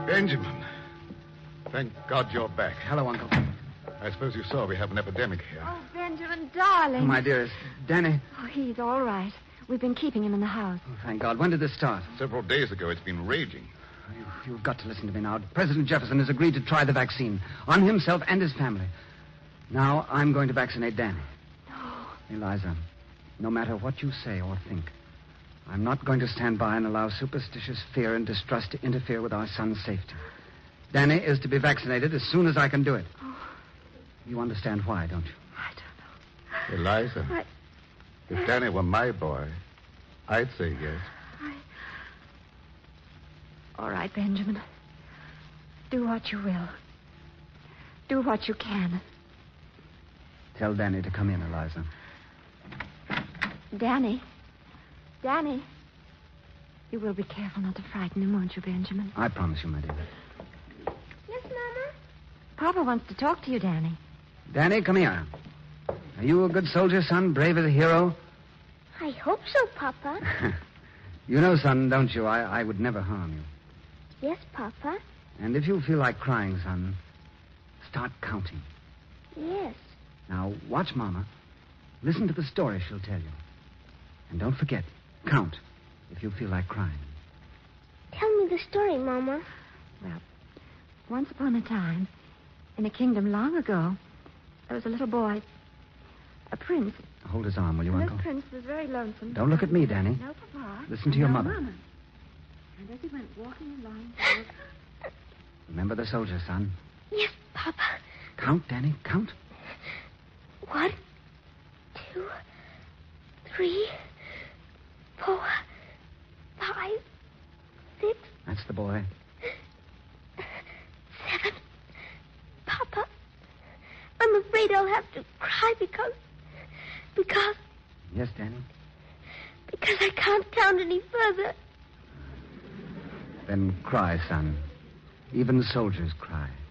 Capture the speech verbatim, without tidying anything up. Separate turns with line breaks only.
Benjamin. Thank God you're back.
Hello, Uncle.
I suppose you saw we have an epidemic here.
Oh, Benjamin, darling.
Oh, my dearest. Danny.
Oh, he's all right. We've been keeping him in the house.
Oh, thank God. When did this start?
Several days ago, it's been raging.
You, you've got to listen to me now. President Jefferson has agreed to try the vaccine on himself and his family. Now I'm going to vaccinate Danny.
No.
Eliza, no matter what you say or think, I'm not going to stand by and allow superstitious fear and distrust to interfere with our son's safety. Danny is to be vaccinated as soon as I can do it.
Oh.
You understand why, don't you?
I don't know.
Eliza,
I...
if Danny were my boy, I'd say yes.
I... All right, Benjamin. Do what you will. Do what you can.
Tell Danny to come in, Eliza.
Danny. Danny. You will be careful not to frighten him, won't you, Benjamin?
I promise you, my dear.
Yes, Mama? Papa wants to talk to you, Danny.
Danny, come here. Are you a good soldier, son? Brave as a hero?
I hope so, Papa.
You know, son, don't you? I, I would never harm you.
Yes, Papa.
And if you feel like crying, son, start counting.
Yes.
Now, watch Mama. Listen to the story she'll tell you. And don't forget, count if you feel like crying.
Tell me the story, Mama.
Well, once upon a time, in a kingdom long ago, there was a little boy, a prince.
Hold his arm, will you,
and
Uncle?
This prince was very lonesome.
Don't look at me, Danny.
No, Papa.
Listen to your
no,
mother.
Mama. And as he went walking along...
Remember the soldier, son.
Yes, Papa.
Count, Danny, count.
One, two, three, four, five, six.
That's the boy.
Seven. Papa, I'm afraid I'll have to cry because... Because...
Yes, Danny?
Because I can't count any further.
Then cry, son. Even soldiers cry.